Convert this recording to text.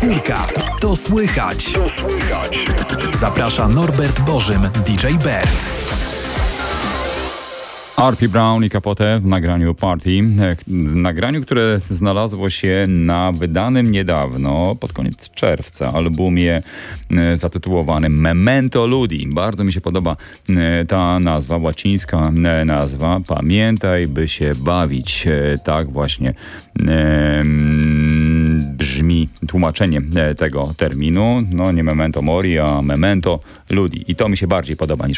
Czwórka. To słychać. Zaprasza Norbert Bożym, DJ Bert. R.P. Brown i Capote w nagraniu Party. Nagraniu, które znalazło się na wydanym niedawno, pod koniec czerwca, albumie zatytułowanym Memento Ludi. Bardzo mi się podoba ta nazwa, łacińska nazwa. Pamiętaj, by się bawić. Tak właśnie brzmi tłumaczenie tego terminu. No nie Memento Mori, a Memento Ludi. I to mi się bardziej podoba niż